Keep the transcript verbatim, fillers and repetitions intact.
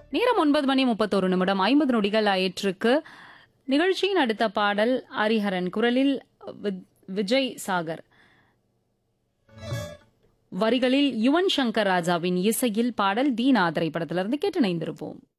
நேரம் ஒன்பது மணி முப்பத்தொரு நிமிடம் ஐம்பது நொடிகள் ஆயிற்றுக்கு. நிகழ்ச்சியின் அடுத்த பாடல் ஹரிஹரன் குரலில் வி- விஜய் சாகர் வரிகளில் யுவன் சங்கர் ராஜாவின் இசையில் பாடல் தீனா திரைப்படத்திலிருந்து கேட்டு இணைந்திருப்போம்.